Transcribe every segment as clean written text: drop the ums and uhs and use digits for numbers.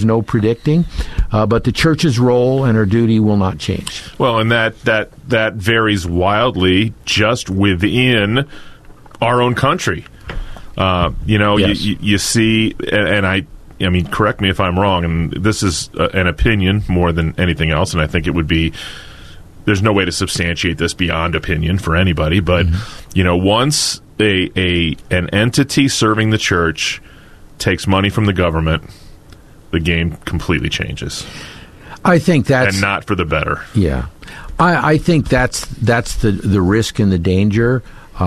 There's no predicting, but the church's role and her duty will not change. Well, and that varies wildly just within our own country. Yes. You see, and I mean, correct me if I'm wrong, and this is an opinion more than anything else, and I think it would be, there's no way to substantiate this beyond opinion for anybody, but, once an entity serving the church takes money from the government, the game completely changes. I think that's... And not for the better. Yeah. I think that's the risk and the danger.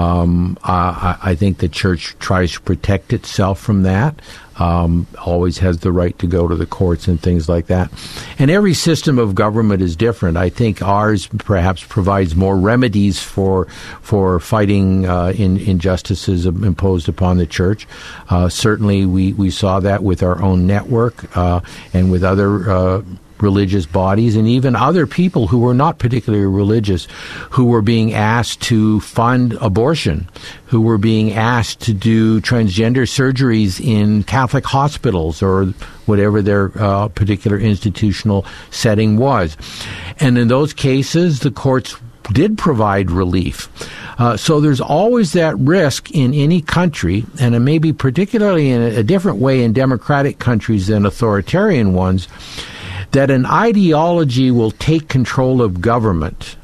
I think the church tries to protect itself from that. Always has the right to go to the courts and things like that. And every system of government is different. I think ours perhaps provides more remedies for fighting injustices imposed upon the church. Certainly we saw that with our own network and with other religious bodies, and even other people who were not particularly religious, who were being asked to fund abortion, who were being asked to do transgender surgeries in Catholic hospitals or whatever their particular institutional setting was. And in those cases, the courts did provide relief. So there's always that risk in any country, and it may be particularly in a different way in democratic countries than authoritarian ones, that an ideology will take control of government.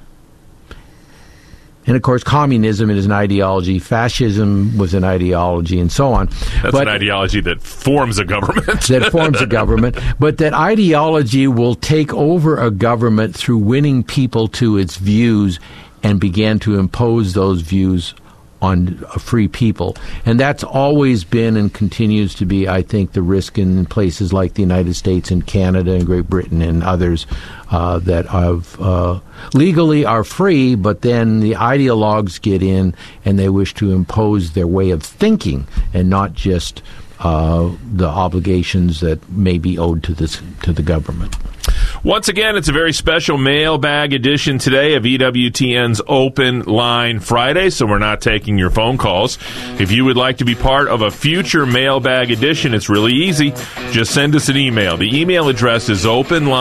And, of course, communism is an ideology, fascism was an ideology, and so on. That's an ideology that forms a government. That forms a government. But that ideology will take over a government through winning people to its views and begin to impose those views on free people. And that's always been and continues to be, I think, the risk in places like the United States and Canada and Great Britain and others that have legally are free, but then the ideologues get in and they wish to impose their way of thinking and not just the obligations that may be owed to the government. Once again, it's a very special mailbag edition today of EWTN's Open Line Friday, so we're not taking your phone calls. If you would like to be part of a future mailbag edition, it's really easy. Just send us an email. The email address is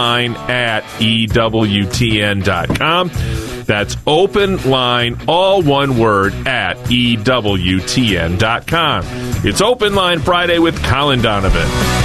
openline@EWTN.com. That's openline, all one word, @EWTN.com. It's Open Line Friday with Colin Donovan.